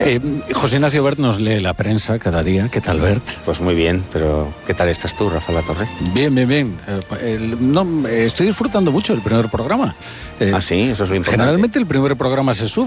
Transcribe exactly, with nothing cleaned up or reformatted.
Eh, José Ignacio Bert nos lee la prensa cada día. ¿Qué tal, Bert? Pues muy bien, pero ¿qué tal estás tú, Rafael Latorre? Bien, bien, bien. Eh, el, no, estoy disfrutando mucho del primer programa. Eh, ah, sí, eso es lo importante. Generalmente el primer programa se sube.